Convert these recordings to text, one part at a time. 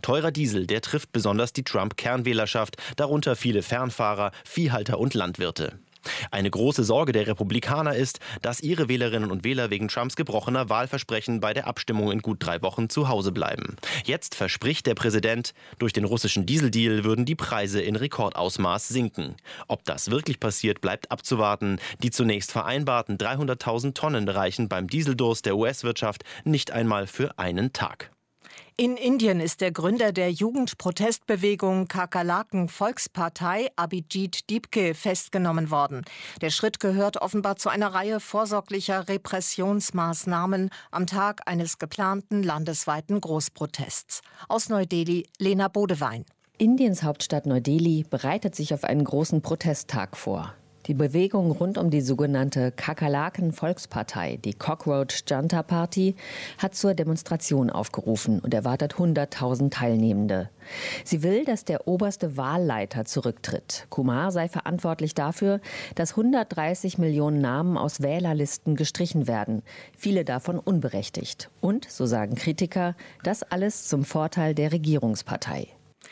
Teurer Diesel, der trifft besonders die Trump-Kernwählerschaft, darunter viele Fernfahrer, Viehhalter und Landwirte. Eine große Sorge der Republikaner ist, dass ihre Wählerinnen und Wähler wegen Trumps gebrochener Wahlversprechen bei der Abstimmung in gut 3 Wochen zu Hause bleiben. Jetzt verspricht der Präsident, durch den russischen Dieseldeal würden die Preise in Rekordausmaß sinken. Ob das wirklich passiert, bleibt abzuwarten. Die zunächst vereinbarten 300.000 Tonnen reichen beim Dieseldurst der US-Wirtschaft nicht einmal für einen Tag. In Indien ist der Gründer der Jugendprotestbewegung Kakerlaken Volkspartei, Abhijit Dipke, festgenommen worden. Der Schritt gehört offenbar zu einer Reihe vorsorglicher Repressionsmaßnahmen am Tag eines geplanten landesweiten Großprotests. Aus Neu-Delhi, Lena Bodewein. Indiens Hauptstadt Neu-Delhi bereitet sich auf einen großen Protesttag vor. Die Bewegung rund um die sogenannte Kakerlaken-Volkspartei, die Cockroach Junta Party, hat zur Demonstration aufgerufen und erwartet 100.000 Teilnehmende. Sie will, dass der oberste Wahlleiter zurücktritt. Kumar sei verantwortlich dafür, dass 130 Millionen Namen aus Wählerlisten gestrichen werden, viele davon unberechtigt. Und, so sagen Kritiker, das alles zum Vorteil der Regierungspartei.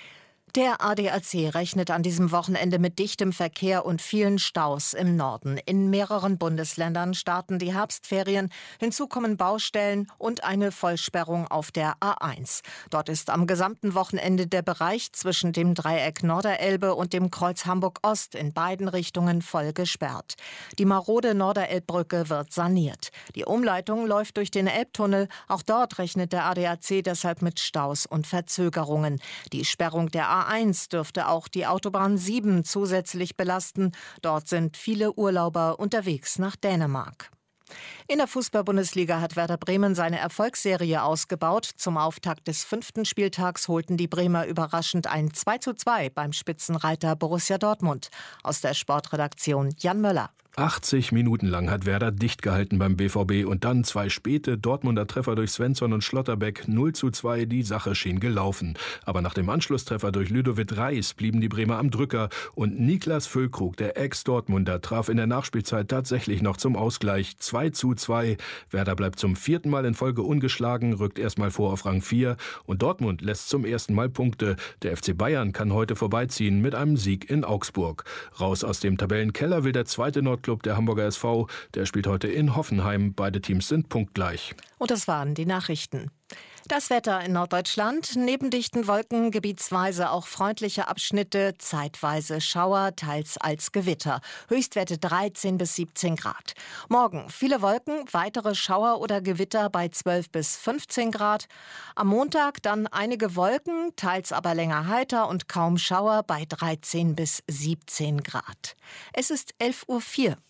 Der ADAC rechnet an diesem Wochenende mit dichtem Verkehr und vielen Staus im Norden. In mehreren Bundesländern starten die Herbstferien. Hinzu kommen Baustellen und eine Vollsperrung auf der A1. Dort ist am gesamten Wochenende der Bereich zwischen dem Dreieck Norderelbe und dem Kreuz Hamburg-Ost in beiden Richtungen voll gesperrt. Die marode Norderelbbrücke wird saniert. Die Umleitung läuft durch den Elbtunnel. Auch dort rechnet der ADAC deshalb mit Staus und Verzögerungen. Die Sperrung der A1 dürfte auch die Autobahn 7 zusätzlich belasten. Dort sind viele Urlauber unterwegs nach Dänemark. In der Fußball-Bundesliga hat Werder Bremen seine Erfolgsserie ausgebaut. Zum Auftakt des 5. Spieltags holten die Bremer überraschend ein 2:2 beim Spitzenreiter Borussia Dortmund. Aus der Sportredaktion Jan Möller. 80 Minuten lang hat Werder dicht gehalten beim BVB und dann 2 späte Dortmunder Treffer durch Svensson und Schlotterbeck. 0:2, die Sache schien gelaufen. Aber nach dem Anschlusstreffer durch Ludovic Reis blieben die Bremer am Drücker und Niklas Füllkrug, der Ex-Dortmunder, traf in der Nachspielzeit tatsächlich noch zum Ausgleich. 2:2. Werder bleibt zum 4. Mal in Folge ungeschlagen, rückt erstmal vor auf Rang 4 und Dortmund lässt zum ersten Mal Punkte. Der FC Bayern kann heute vorbeiziehen mit einem Sieg in Augsburg. Raus aus dem Tabellenkeller will der zweite Nordclub, der Hamburger SV. Der spielt heute in Hoffenheim. Beide Teams sind punktgleich. Und das waren die Nachrichten. Das Wetter in Norddeutschland. Neben dichten Wolken gebietsweise auch freundliche Abschnitte, zeitweise Schauer, teils als Gewitter. Höchstwerte 13 bis 17 Grad. Morgen viele Wolken, weitere Schauer oder Gewitter bei 12 bis 15 Grad. Am Montag dann einige Wolken, teils aber länger heiter und kaum Schauer bei 13 bis 17 Grad. Es ist 11:04 Uhr.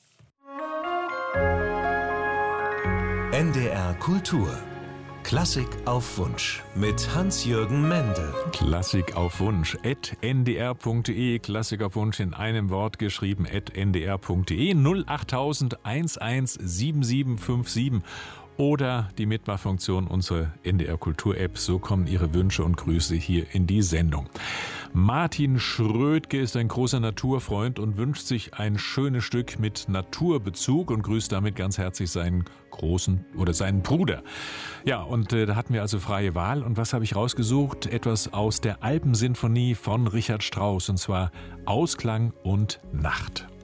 NDR Kultur. Klassik auf Wunsch mit Hans-Jürgen Mendel. Klassik auf Wunsch @ndr.de. Klassik auf Wunsch in einem Wort geschrieben @ndr.de. 08000 117757 oder die Mitmachfunktion unserer NDR Kultur App. So kommen Ihre Wünsche und Grüße hier in die Sendung. Martin Schrödke ist ein großer Naturfreund und wünscht sich ein schönes Stück mit Naturbezug und grüßt damit ganz herzlich seinen seinen Bruder. Ja, und da hatten wir also freie Wahl. Und was habe ich rausgesucht? Etwas aus der Alpensinfonie von Richard Strauss, und zwar Ausklang und Nacht.